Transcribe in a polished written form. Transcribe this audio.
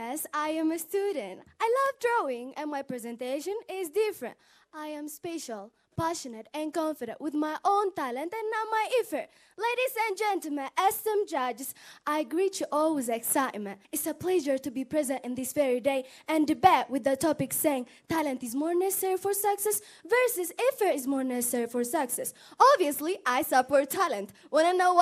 Yes, I am a student. I love drawing, and my presentation is different. I am special, passionate, and confident with my own talent and not my effort. Ladies and gentlemen, esteemed judges, I greet you all with excitement. It's a pleasure to be present in this very day and debate with the topic saying talent is more necessary for success versus effort is more necessary for success. Obviously, I support talent. Wanna know why?